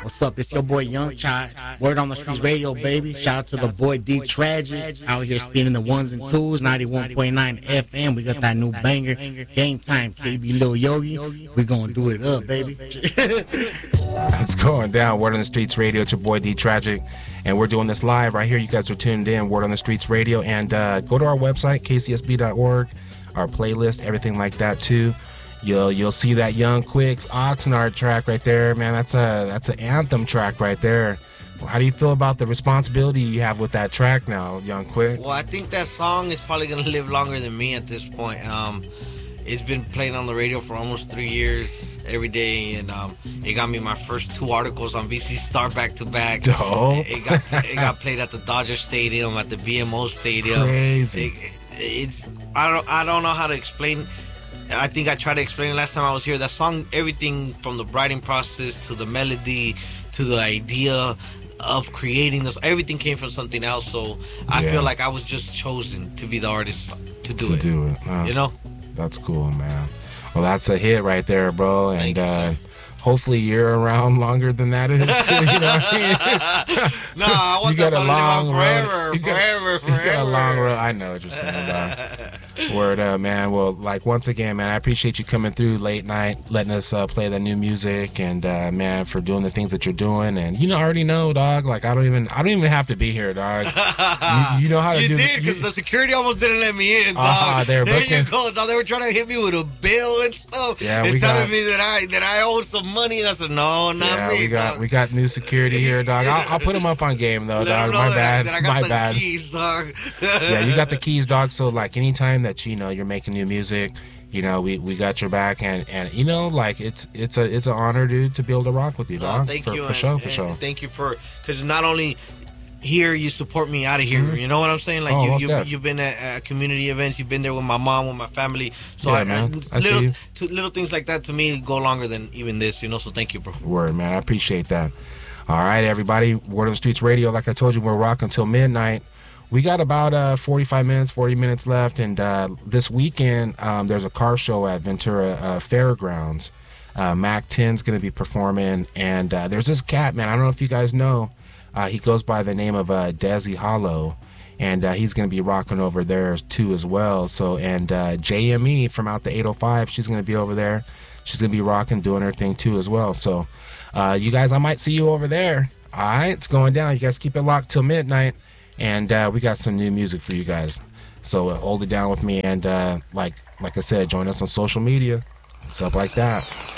What's up? It's your boy Young Chai. Word on the Streets Radio, baby. Shout out to the boy D Tragic. Out here spinning the ones and twos, 91.9 FM. We got that new banger. Game time, KB Lil Yogi. We gonna do it up, baby. It's going down. Word on the Streets Radio. It's your boy D Tragic. And we're doing this live right here. You guys are tuned in. Word on the Streets Radio. And go to our website, kcsb.org. Our playlist, everything like that too. You'll see that Young Quick's Oxnard track right there, man. That's an anthem track right there. Well, how do you feel about the responsibility you have with that track now, Young Quick? Well, I think that song is probably gonna live longer than me at this point. It's been playing on the radio for almost 3 years every day, and it got me my first 2 articles on VC Star back to back. Dope. It got played at the Dodger Stadium, at the BMO Stadium. Crazy. I don't know how to explain. I think I tried to explain it last time I was here. That song, everything from the writing process to the melody to the idea of creating this, everything came from something else. So I feel like I was just chosen to be the artist to do it. You know? That's cool, man. Well, that's a hit right there, bro. And hopefully you're around longer than that is too. You know what I mean? No, I want that song to live on forever. You got a long road. I know what you're saying, dog. Word up, man. Well, like, once again, man, I appreciate you coming through late night, letting us play that new music, and man, for doing the things that you're doing. And I already know, dog. Like, I don't even have to be here, dog. You know how to do. You did, because the security almost didn't let me in, dog. There you go, dog. They were trying to hit me with a bill and stuff. Yeah, and telling me that I owed some money, and I said, no, not me. We got new security here, dog. I'll put them up on game though, dog. My bad. My bad. Keys, dog. Yeah, you got the keys, dog. So like, anytime that you're making new music, we got your back, and like, it's an honor, dude, to be able to rock with you, dog. Thank you, for sure. Thank you because not only here you support me out of here. You know what I'm saying? Like, you've been at community events. You've been there with my mom, with my family. So little things like that to me go longer than even this. So thank you, bro. Word, man. I appreciate that. All right, everybody. Word on the Streets Radio. Like I told you, we're rocking until midnight. We got about 40 minutes left, and this weekend there's a car show at Ventura Fairgrounds. Mac 10's going to be performing, and there's this cat, man. I don't know if you guys know. He goes by the name of Desi Hollow, and he's going to be rocking over there too as well. So, and JME from out the 805, she's going to be over there. She's going to be rocking, doing her thing too as well. So, you guys, I might see you over there. All right, it's going down. You guys keep it locked till midnight. And we got some new music for you guys. So hold it down with me. And like I said, join us on social media. Stuff like that.